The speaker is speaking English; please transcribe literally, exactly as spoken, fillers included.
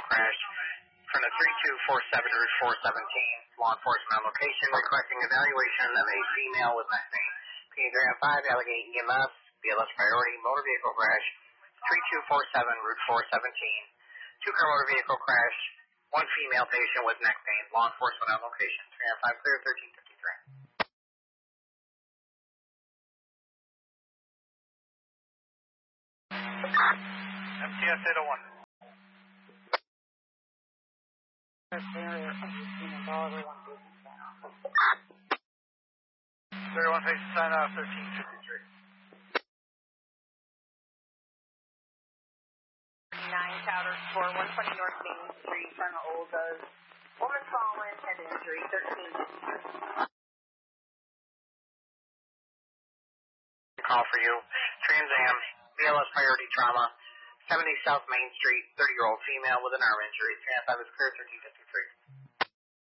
crash. From the three two four seven Route four seventeen, law enforcement on location requesting evaluation of a female with neck pain. P three five, Allegate E M S, B L S priority, motor vehicle crash, three two four seven Route four seventeen. Two-car motor vehicle crash, one female patient with neck pain, law enforcement on location. three five clear, thirteen fifty-three. M T S eight oh one. thirty-one face sign off, thirteen fifty-three. nine Powder for one twenty North Main Street, Front of Olga's. Woman fallen, head injury, thirteen fifty-three. Call for you. Trans Am, B L S priority trauma, seventy South Main Street, thirty-year-old female with an arm injury. three five is clear, thirteen fifty-three.